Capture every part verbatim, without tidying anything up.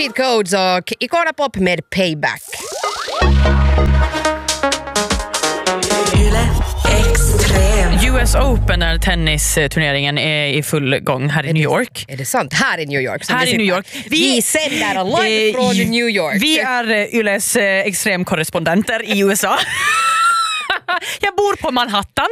Cheat Codes och Icona Pop med Payback. U S Open, där tennisturneringen är i full gång här i New York. Är det sant? Här i New York. Här i New York. Vi, vi sänder live från New York. Vi är Yles extremkorrespondenter i U S A. Jag bor på Manhattan.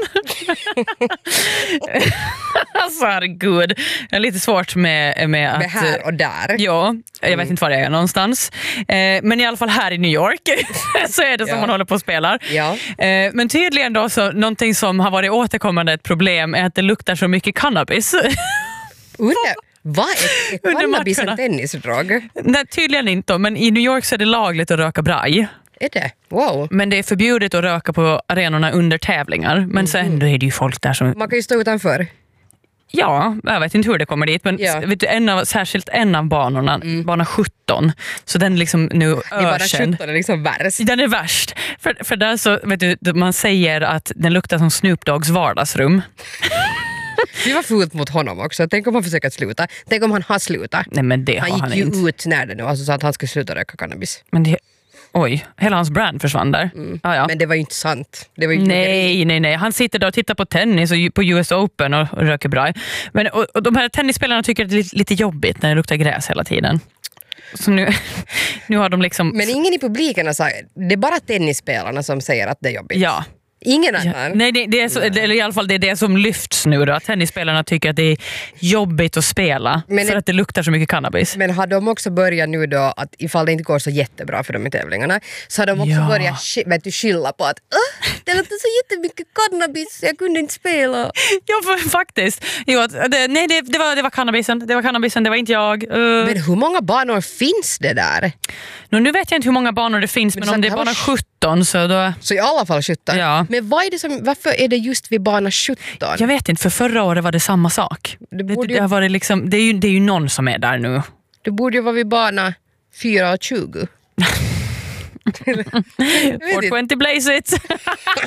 Alltså herregud. Jag är lite svårt med, med att... Med här och där. Ja, jag vet mm. inte var jag är någonstans. Eh, men i alla fall här i New York så är det som ja. man håller på och spelar. Ja. Eh, men tydligen då så, någonting som har varit återkommande ett problem är att det luktar så mycket cannabis. Under, vad är, är cannabis en tennisdrag? Nej, tydligen inte, men i New York så är det lagligt att röka braj. Är det? Wow. Men det är förbjudet att röka på arenorna under tävlingar. Men mm. så ändå är det ju folk där som... Man kan ju stå utanför. Ja, jag vet inte hur det kommer dit. Men ja. vet du, en av, särskilt en av banorna, mm. bana sjutton. Så den liksom nu bana sjutton är liksom värst. Den är värst. För, för där så, vet du, man säger att den luktar som Snoop Doggs vardagsrum. Det var fult mot honom också. Tänk om han försöker sluta. Tänk om han har slutat. Nej, men det han har gick han ju inte. ut när det nu. Alltså så att han skulle sluta röka cannabis. Men det... Oj, hela hans brand försvann där. Mm. Ah, ja. Men det var ju inte sant. Det var ju nej, nej, nej. Han sitter där och tittar på tennis och på U S Open och, och röker braj. Men och, och de här tennisspelarna tycker att det är lite, lite jobbigt när det luktar gräs hela tiden. Så nu, nu har de liksom... Men ingen i publiken har sagt, det är bara tennisspelarna som säger att det är jobbigt. Ja. Ingen annan? Ja, nej, det, det är så, eller i alla fall det är det som lyfts nu då. Att tennisspelarna tycker att det är jobbigt att spela men, för att det luktar så mycket cannabis. Men har de också börjat nu då att ifall det inte går så jättebra för dem i tävlingarna så har de också ja. börjat vet du, skylla på att det luktar så jättemycket cannabis, jag kunde inte spela. Ja, för, faktiskt. Jo, att, det, nej, det, det, var, det var cannabisen, det var cannabisen, det var inte jag. Uh. Men hur många banor finns det där? No, nu vet jag inte hur många banor det finns, men, men om det är bana sjutton så då... Så i alla fall sjutton? Ja. Men vad är det som, varför är det just vid bana sjutton? Jag vet inte, för förra året var det samma sak. Det, det, det, har varit liksom, det, är ju, det är ju någon som är där nu. Det borde ju vara vid bana fyra och tjugo. four twenty blaze it.